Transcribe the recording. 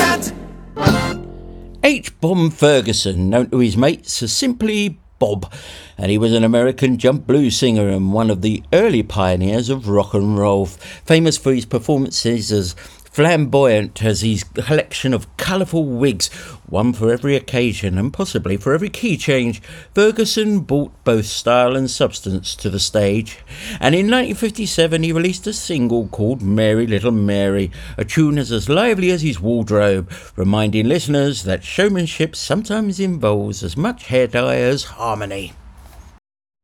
H. Bomb Ferguson, known to his mates as simply Bob, and he was an American jump blues singer and one of the early pioneers of rock and roll, famous for his performances as flamboyant as his collection of colourful wigs, one for every occasion and possibly for every key change. Ferguson brought both style and substance to the stage, and in 1957 he released a single called Mary Little Mary, a tune as lively as his wardrobe, reminding listeners that showmanship sometimes involves as much hair dye as harmony.